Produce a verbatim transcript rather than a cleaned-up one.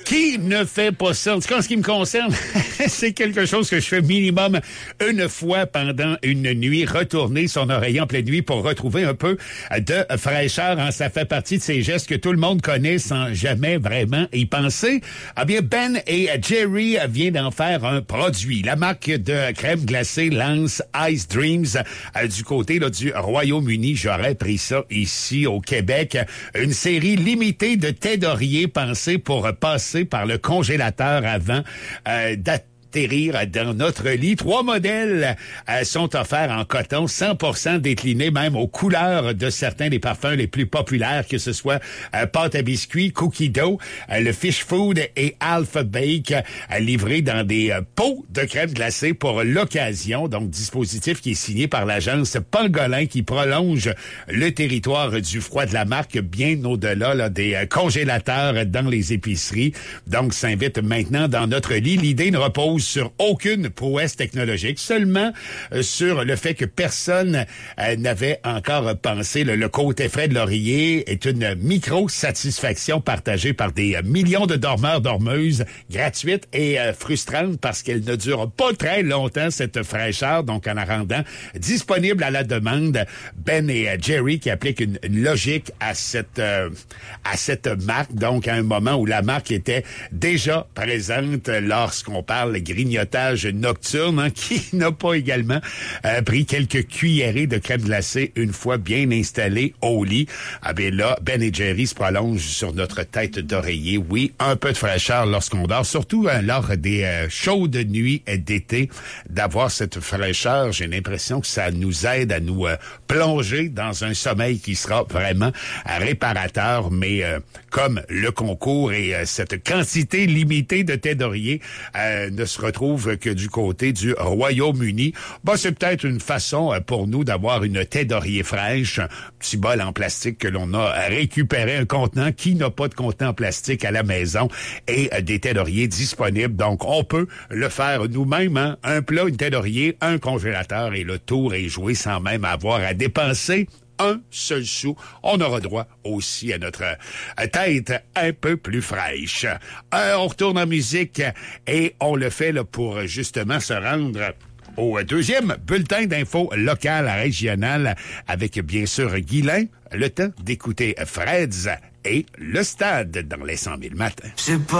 Qui ne fait pas ça? En tout cas, en ce qui me concerne, c'est quelque chose que je fais minimum une fois pendant une nuit. Retourner son oreiller en pleine nuit pour retrouver un peu de fraîcheur. Hein. Ça fait partie de ces gestes que tout le monde connaît sans jamais vraiment y penser. Ah bien, Ben et Jerry viennent d'en faire un produit. La marque de crème glacée lance Ice Dreams euh, du côté là, du Royaume-Uni. J'aurais pris ça ici au Québec. Une série limitée de thé d'oreiller pensée pour passer par le congélateur avant euh, d'atteindre dans notre lit. Trois modèles euh, sont offerts en coton, cent pour cent déclinés même aux couleurs de certains des parfums les plus populaires, que ce soit euh, pâte à biscuits, cookie dough, euh, le fish food et Alpha Bake, euh, livrés dans des euh, pots de crème glacée pour l'occasion. Donc, dispositif qui est signé par l'agence Pangolin qui prolonge le territoire du froid de la marque bien au-delà là, des euh, congélateurs dans les épiceries. Donc, s'invite maintenant dans notre lit. L'idée ne repose sur aucune prouesse technologique, seulement euh, sur le fait que personne euh, n'avait encore pensé. Le, le côté frais de l'oreiller est une micro-satisfaction partagée par des euh, millions de dormeurs, dormeuses, gratuite et euh, frustrante parce qu'elle ne dure pas très longtemps, cette fraîcheur, donc en la rendant disponible à la demande. Ben et euh, Jerry qui appliquent une, une logique à cette, euh, à cette marque, donc à un moment où la marque était déjà présente lorsqu'on parle grignotage nocturne, hein, qui n'a pas également euh, pris quelques cuillerées de crème glacée une fois bien installé au lit. Ah bien là, Ben et Jerry se prolongent sur notre tête d'oreiller. Oui, un peu de fraîcheur lorsqu'on dort, surtout hein, lors des euh, chaudes nuits d'été, d'avoir cette fraîcheur. J'ai l'impression que ça nous aide à nous euh, plonger dans un sommeil qui sera vraiment euh, réparateur, mais euh, comme le concours et euh, cette quantité limitée de thé d'oreiller euh, ne se retrouve que du côté du Royaume-Uni, bah c'est peut-être une façon euh, pour nous d'avoir une thé d'oreiller fraîche, un petit bol en plastique que l'on a récupéré, un contenant. Qui n'a pas de contenant en plastique à la maison et euh, des thés d'oreiller disponibles. Donc, on peut le faire nous-mêmes, hein? Un plat, une thé d'oreiller, un congélateur et le tour est joué sans même avoir à dépenser un seul sou. On aura droit aussi à notre tête un peu plus fraîche. Euh, on retourne en musique et on le fait là, pour justement se rendre au deuxième bulletin d'infos locales régionales avec bien sûr Guylain. Le temps d'écouter Freds et Le Stade dans les cent mille matins.